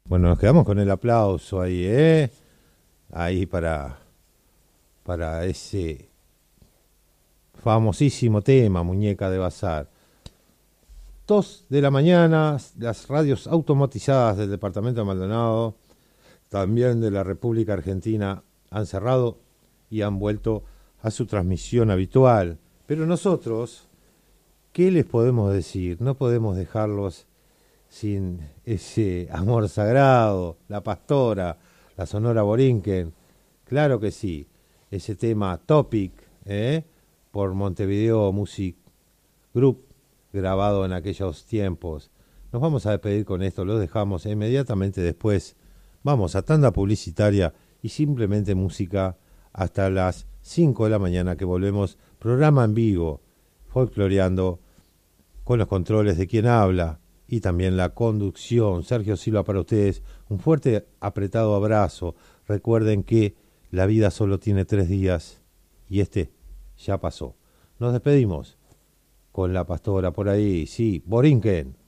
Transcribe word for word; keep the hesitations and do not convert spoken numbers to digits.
Bueno, nos quedamos con el aplauso ahí, ¿eh? Ahí para, para ese famosísimo tema, Muñeca de Bazar. Dos de la mañana, las radios automatizadas del departamento de Maldonado, también de la República Argentina, han cerrado y han vuelto a su transmisión habitual. Pero nosotros, ¿qué les podemos decir? No podemos dejarlos sin ese amor sagrado, la pastora, la Sonora Borinquen. Claro que sí, ese tema Topic, ¿eh? Por Montevideo Music Group, grabado en aquellos tiempos. Nos vamos a despedir con esto, lo dejamos e inmediatamente después. Vamos a tanda publicitaria y simplemente música hasta las cinco de la mañana que volvemos. Programa en vivo, folcloreando con los controles de quien habla y también la conducción. Sergio Silva para ustedes. Un fuerte, apretado abrazo. Recuerden que la vida solo tiene tres días y este ya pasó. Nos despedimos con la pastora por ahí, sí, Borinquen.